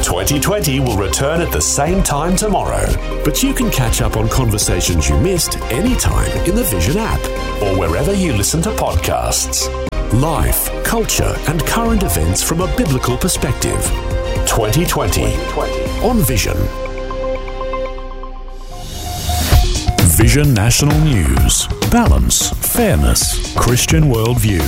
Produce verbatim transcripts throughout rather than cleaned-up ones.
twenty twenty will return at the same time tomorrow, but you can catch up on conversations you missed anytime in the Vision app or wherever you listen to podcasts. Life, culture and current events from a biblical perspective. twenty twenty on Vision. Vision National News. Balance, fairness, Christian worldview.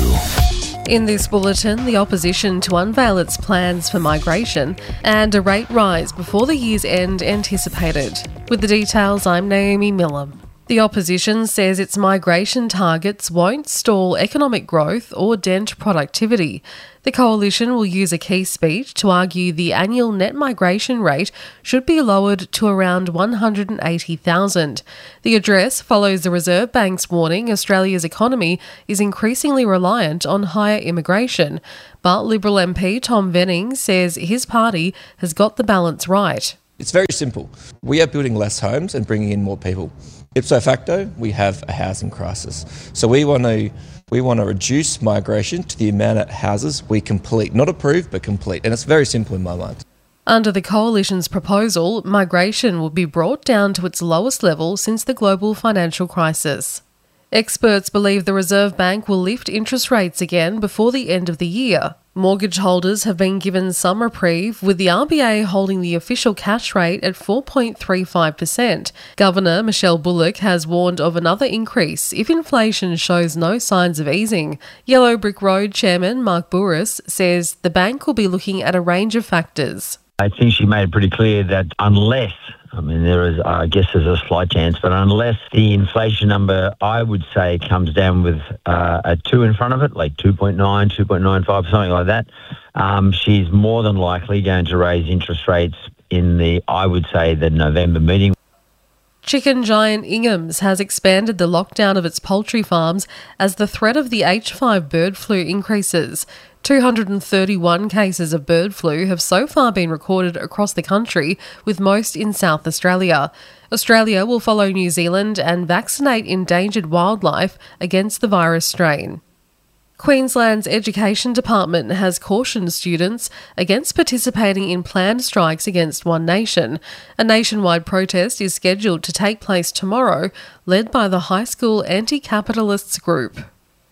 In this bulletin, the opposition to unveil its plans for migration and a rate rise before the year's end anticipated. With the details, I'm Naomi Miller. The opposition says its migration targets won't stall economic growth or dent productivity. The coalition will use a key speech to argue the annual net migration rate should be lowered to around one hundred eighty thousand. The address follows the Reserve Bank's warning Australia's economy is increasingly reliant on higher immigration, but Liberal M P Tom Venning says his party has got the balance right. It's very simple. We are building less homes and bringing in more people. Ipso facto, we have a housing crisis. So we want to we want to reduce migration to the amount of houses we complete, not approve, but complete. And it's very simple in my mind. Under the coalition's proposal, migration will be brought down to its lowest level since the global financial crisis. Experts believe the Reserve Bank will lift interest rates again before the end of the year. Mortgage holders have been given some reprieve, with the R B A holding the official cash rate at four point three five percent. Governor Michelle Bullock has warned of another increase if inflation shows no signs of easing. Yellow Brick Road Chairman Mark Bouris says the bank will be looking at a range of factors. I think she made it pretty clear that unless, I mean, there is, I guess there's a slight chance, but unless the inflation number, I would say, comes down with uh, a two in front of it, like two point nine, two point nine five, something like that, um, she's more than likely going to raise interest rates in the, I would say, the November meeting. Chicken giant Ingham's has expanded the lockdown of its poultry farms as the threat of the H five bird flu increases. two hundred thirty-one cases of bird flu have so far been recorded across the country, with most in South Australia. Australia will follow New Zealand and vaccinate endangered wildlife against the virus strain. Queensland's Education Department has cautioned students against participating in planned strikes against One Nation. A nationwide protest is scheduled to take place tomorrow, led by the high school anti-capitalists group.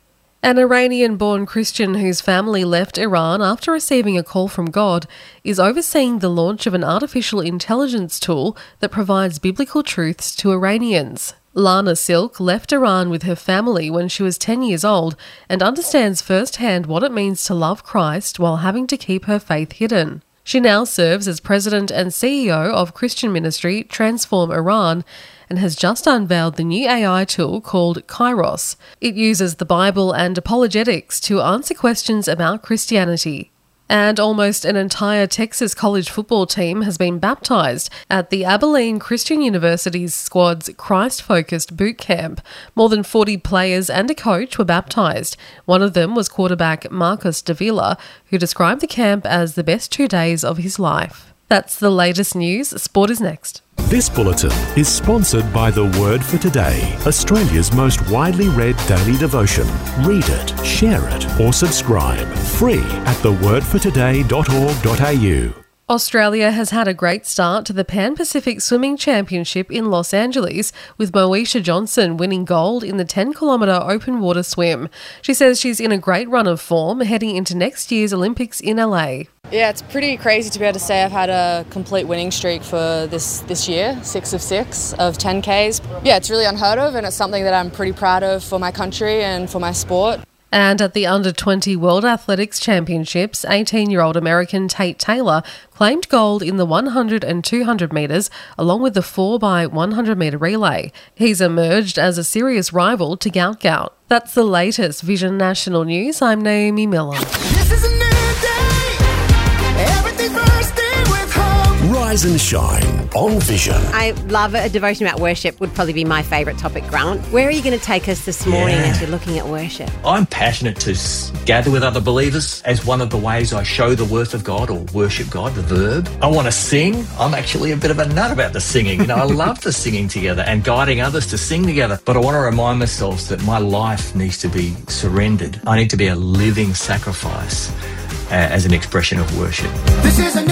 An Iranian-born Christian whose family left Iran after receiving a call from God is overseeing the launch of an artificial intelligence tool that provides biblical truths to Iranians. Lana Silk left Iran with her family when she was ten years old and understands firsthand what it means to love Christ while having to keep her faith hidden. She now serves as president and C E O of Christian ministry Transform Iran and has just unveiled the new A I tool called Kairos. It uses the Bible and apologetics to answer questions about Christianity. And almost an entire Texas college football team has been baptised at the Abilene Christian University's squad's Christ-focused boot camp. More than forty players and a coach were baptised. One of them was quarterback Marcus Davila, who described the camp as the best two days of his life. That's the latest news. Sport is next. This bulletin is sponsored by The Word for Today, Australia's most widely read daily devotion. Read it, share it, or subscribe. Free at the word for today dot org dot a u. Australia has had a great start to the Pan-Pacific Swimming Championship in Los Angeles, with Moesha Johnson winning gold in the ten kilometre open water swim. She says she's in a great run of form heading into next year's Olympics in L A. Yeah, it's pretty crazy to be able to say I've had a complete winning streak for this, this year, six of six of ten Ks. Yeah, it's really unheard of, and it's something that I'm pretty proud of for my country and for my sport. And at the under twenty World Athletics Championships, eighteen-year-old American Tate Taylor claimed gold in the one hundred and two hundred metres, along with the four by one hundred metre relay. He's emerged as a serious rival to Gout Gout. That's the latest Vision National News. I'm Naomi Miller. This is a new day. Everything bursting with hope. Rise and shine on Vision. I love it. A devotion about worship would probably be my favourite topic, Grant. Where are you going to take us this morning Yeah. as you're looking at worship? I'm passionate to s- gather with other believers as one of the ways I show the worth of God or worship God, the verb. I want to sing. I'm actually a bit of a nut about the singing. You know, I love the singing together and guiding others to sing together. But I want to remind myself that my life needs to be surrendered. I need to be a living sacrifice uh, as an expression of worship. This is a new day.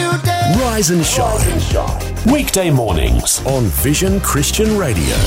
Rise and shine. Weekday mornings on Vision Christian Radio.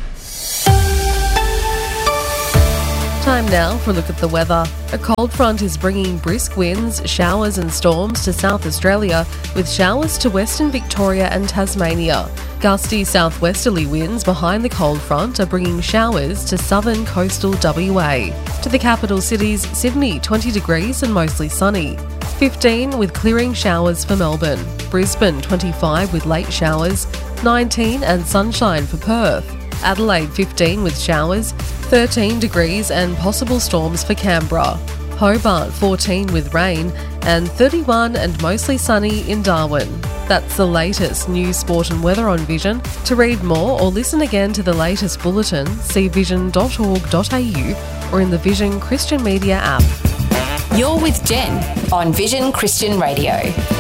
Time now for a look at the weather. A cold front is bringing brisk winds, showers and storms to South Australia, with showers to Western Victoria and Tasmania. Gusty southwesterly winds behind the cold front are bringing showers to southern coastal W A. To the capital cities, Sydney twenty degrees and mostly sunny. fifteen with clearing showers for Melbourne. Brisbane twenty-five with late showers. nineteen and sunshine for Perth. Adelaide fifteen with showers. thirteen degrees and possible storms for Canberra. Hobart fourteen with rain, and thirty-one and mostly sunny in Darwin. That's the latest news, sport and weather on Vision. To read more or listen again to the latest bulletin, see vision dot org dot a u or in the Vision Christian Media app. You're with Jen on Vision Christian Radio.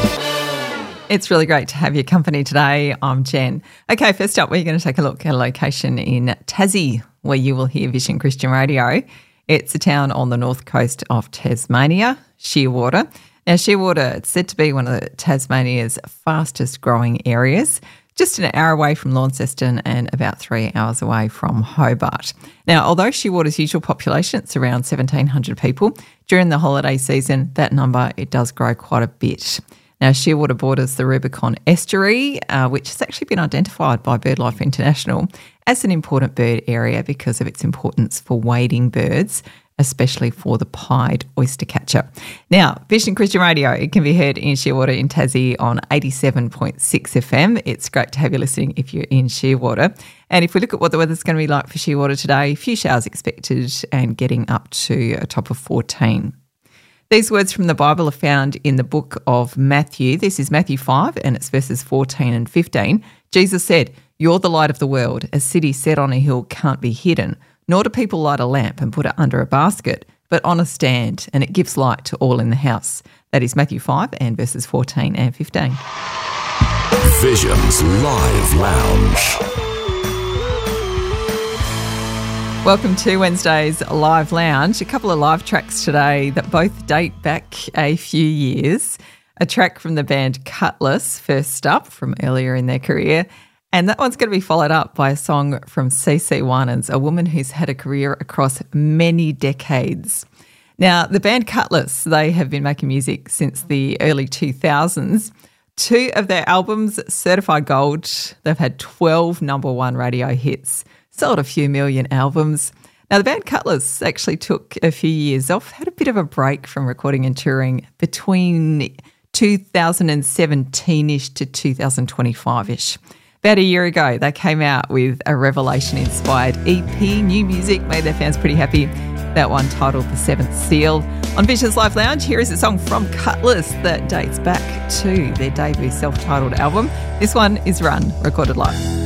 It's really great to have your company today. I'm Jen. Okay, first up, we're going to take a look at a location in Tassie where you will hear Vision Christian Radio. It's a town on the north coast of Tasmania, Shearwater. Now, Shearwater, it's said to be one of the Tasmania's fastest growing areas, just an hour away from Launceston and about three hours away from Hobart. Now, although Shearwater's usual population is around seventeen hundred people, during the holiday season, that number, it does grow quite a bit. Now, Shearwater borders the Rubicon Estuary, uh, which has actually been identified by BirdLife International as an important bird area because of its importance for wading birds, especially for the pied oystercatcher. Now, Vision Christian Radio, it can be heard in Shearwater in Tassie on eighty-seven point six F M. It's great to have you listening if you're in Shearwater. And if we look at what the weather's going to be like for Shearwater today, a few showers expected and getting up to a top of fourteen. These words from the Bible are found in the book of Matthew. This is Matthew five, and it's verses fourteen and fifteen. Jesus said, "You're the light of the world. A city set on a hill can't be hidden. Nor do people light a lamp and put it under a basket, but on a stand, and it gives light to all in the house." That is Matthew five and verses fourteen and fifteen. Vision's Live Lounge. Welcome to Wednesday's Live Lounge. A couple of live tracks today that both date back a few years. A track from the band Cutlass, first up, from earlier in their career. And that one's going to be followed up by a song from CeCe Winans, a woman who's had a career across many decades. Now, the band Cutlass, they have been making music since the early two thousands. Two of their albums, certified gold. They've had twelve number one radio hits, sold a few million albums. Now, the band Cutlass actually took a few years off, had a bit of a break from recording and touring between two thousand seventeen-ish to two thousand twenty-five-ish. About a year ago, they came out with a Revelation-inspired E P, new music, made their fans pretty happy. That one titled The Seventh Seal. On Vision's Live Lounge, here is a song from Cutlass that dates back to their debut self-titled album. This one is Run, recorded live.